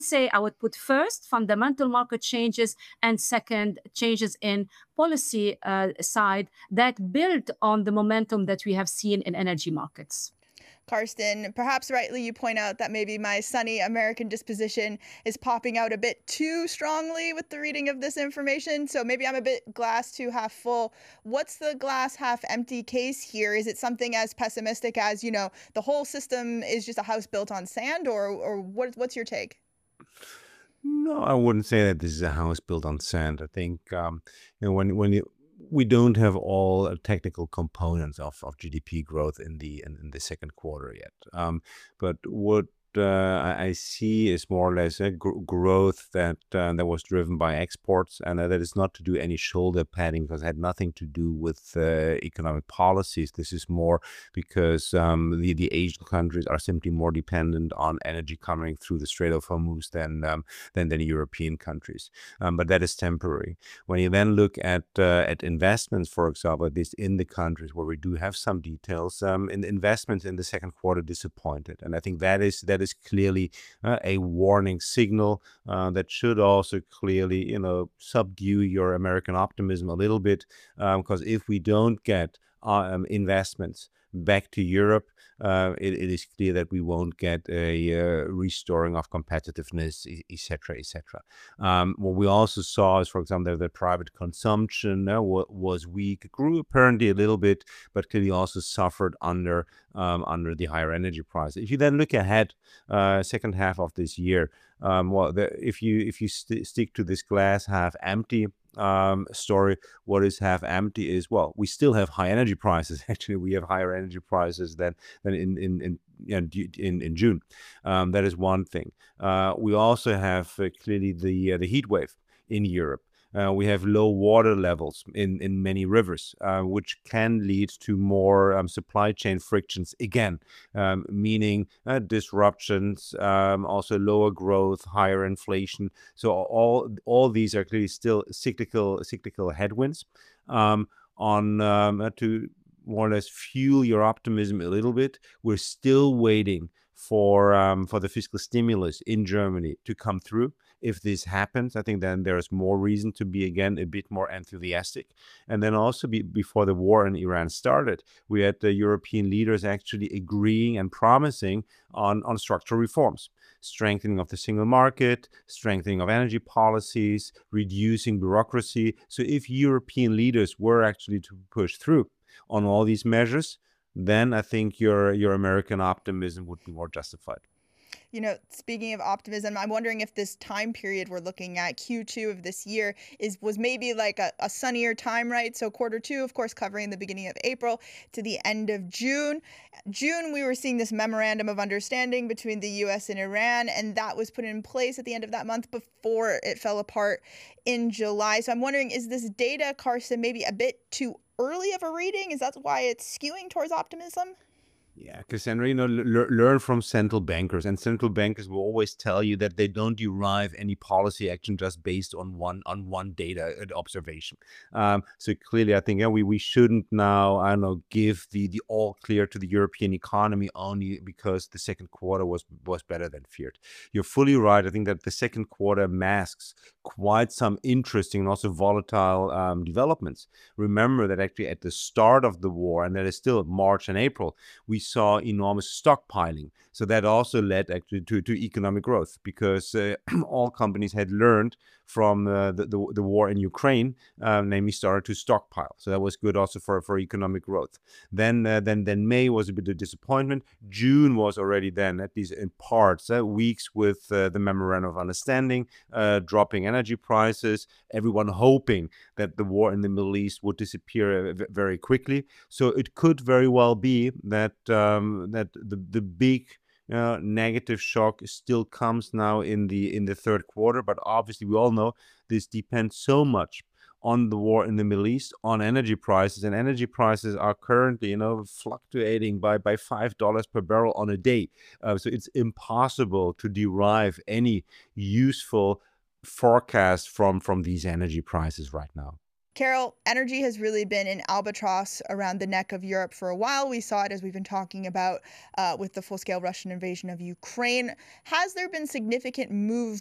say I would put first fundamental market changes, and second changes in policy side that build on the momentum that we have seen in energy markets. Karsten, perhaps rightly you point out that maybe my sunny American disposition is popping out a bit too strongly with the reading of this information. So maybe I'm a bit glass too half full. What's the glass half empty case here? Is it something as pessimistic as, the whole system is just a house built on sand, or what's your take? No, I wouldn't say that this is a house built on sand. I think we don't have all technical components of GDP growth in the second quarter yet. But what I see is more or less a growth that was driven by exports, and that is not to do any shoulder padding, because it had nothing to do with economic policies. This is more because the Asian countries are simply more dependent on energy coming through the Strait of Hormuz than the European countries. But that is temporary. When you then look at investments, for example, at least in the countries where we do have some details, in investments in the second quarter disappointed, and I think that is clearly a warning signal that should also clearly, subdue your American optimism a little bit, because if we don't get investments back to Europe, it is clear that we won't get a restoring of competitiveness, etc., etc. What we also saw is, for example, that private consumption was weak, grew apparently a little bit, but clearly also suffered under the higher energy price. If you then look ahead, second half of this year, if you stick to this glass half empty story, what is half empty is, well, we still have high energy prices. Actually, we have higher energy prices than in June. That is one thing. We also have clearly the heat wave in Europe. We have low water levels in many rivers, which can lead to more supply chain frictions again, meaning disruptions, also lower growth, higher inflation. So all these are clearly still cyclical headwinds. To more or less fuel your optimism a little bit, we're still waiting for the fiscal stimulus in Germany to come through. If this happens, I think then there's more reason to be, again, a bit more enthusiastic. And then also before the war in Iran started, we had the European leaders actually agreeing and promising on structural reforms, strengthening of the single market, strengthening of energy policies, reducing bureaucracy. So if European leaders were actually to push through on all these measures, then I think your American optimism would be more justified. Speaking of optimism, I'm wondering if this time period we're looking at, Q2 of this year, was maybe like a sunnier time, right? So quarter two, of course, covering the beginning of April to the end of June. June, we were seeing this memorandum of understanding between the US and Iran, and that was put in place at the end of that month before it fell apart in July. So I'm wondering, is this data, Karsten, maybe a bit too early of a reading? Is that why it's skewing towards optimism? Yeah, Cassandra, learn from central bankers, and central bankers will always tell you that they don't derive any policy action just based on one data observation. So clearly, I think we shouldn't now, I don't know, give the all clear to the European economy only because the second quarter was better than feared. You're fully right. I think that the second quarter masks quite some interesting and also volatile developments. Remember that actually at the start of the war, and that is still March and April, we saw enormous stockpiling. So that also led actually to economic growth, because all companies had learned from the war in Ukraine, namely started to stockpile. So that was good also for economic growth. Then May was a bit of disappointment. June was already then, at least in parts, weeks with the memorandum of understanding, dropping energy prices, everyone hoping that the war in the Middle East would disappear very quickly. So it could very well be that the big negative shock still comes now in the third quarter. But obviously, we all know this depends so much on the war in the Middle East, on energy prices, and energy prices are currently, fluctuating by $5 per barrel on a day. So it's impossible to derive any useful forecast from these energy prices right now. Carol, energy has really been an albatross around the neck of Europe for a while. We saw it, as we've been talking about, with the full-scale Russian invasion of Ukraine. Has there been significant moves